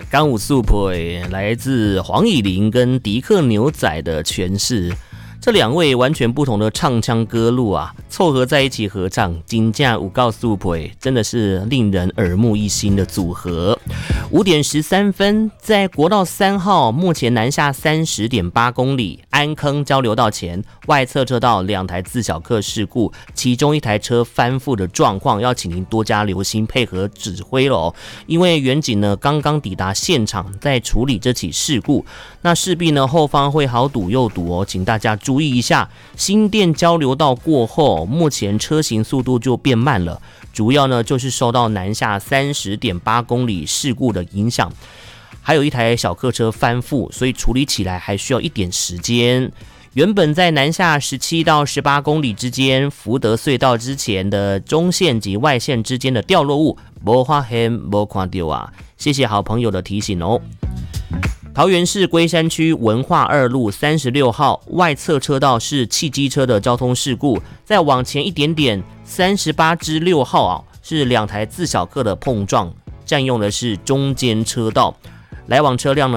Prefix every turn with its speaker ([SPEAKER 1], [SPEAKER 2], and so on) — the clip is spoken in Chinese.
[SPEAKER 1] 刚武速婆来自黄以玲跟迪克牛仔的诠释，这两位完全不同的唱腔歌路啊，凑合在一起合唱，金价五告速婆真的是令人耳目一新的组合。5点13分，在国道3号目前南下30.8公里安坑交流道前，外侧车道2台自小客事故，其中1台车翻覆的状况，要请您多加留心，配合指挥了因为远警呢刚刚抵达现场，在处理这起事故，那势必呢后方会好堵又堵请大家注意一下。新店交流道过后，目前车行速度就变慢了，主要呢就是受到南下30.8公里事故的影响，还有1台小客车翻覆，所以处理起来还需要一点时间。原本在南下17到18公里之间，福德隧道之前的中线及外线之间的掉落物，没发现没看到啊！谢谢好朋友的提醒哦。桃园市龟山区文化2路36号外侧车道是汽机车的交通事故，再往前一点点38至6号是2台自小客的碰撞，占用的是中间车道，来往车辆呢